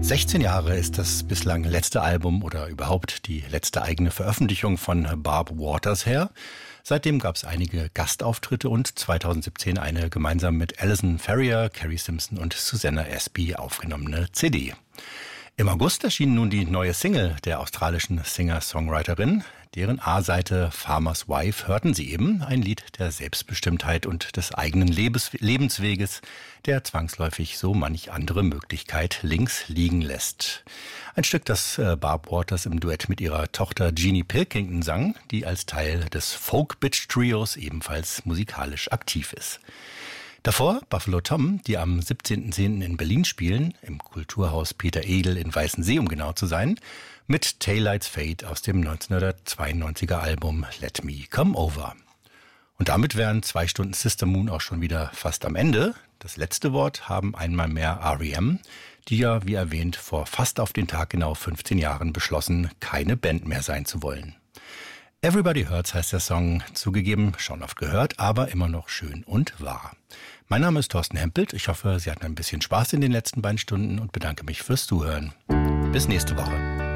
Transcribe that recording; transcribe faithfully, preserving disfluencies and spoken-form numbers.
sechzehn Jahre ist das bislang letzte Album oder überhaupt die letzte eigene Veröffentlichung von Barb Waters her. Seitdem gab es einige Gastauftritte und zweitausendsiebzehn eine gemeinsam mit Alison Ferrier, Carrie Simpson und Susanna Espy aufgenommene C D. Im August erschien nun die neue Single der australischen Singer-Songwriterin. Deren A-Seite Farmer's Wife hörten Sie eben, ein Lied der Selbstbestimmtheit und des eigenen Lebens- Lebensweges, der zwangsläufig so manch andere Möglichkeit links liegen lässt. Ein Stück, das äh, Barb Waters im Duett mit ihrer Tochter Jeannie Pilkington sang, die als Teil des Folk-Bitch-Trios ebenfalls musikalisch aktiv ist. Davor Buffalo Tom, die am siebzehnten zehnten in Berlin spielen, im Kulturhaus Peter Egel in Weißensee, um genau zu sein, mit Taillights Fade aus dem neunzehnhundertzweiundneunziger Album Let Me Come Over. Und damit wären zwei Stunden Sister Moon auch schon wieder fast am Ende. Das letzte Wort haben einmal mehr R E M, die ja, wie erwähnt, vor fast auf den Tag genau fünfzehn Jahren beschlossen, keine Band mehr sein zu wollen. Everybody Hurts heißt der Song, zugegeben, schon oft gehört, aber immer noch schön und wahr. Mein Name ist Thorsten Hempelt. Ich hoffe, Sie hatten ein bisschen Spaß in den letzten beiden Stunden und bedanke mich fürs Zuhören. Bis nächste Woche.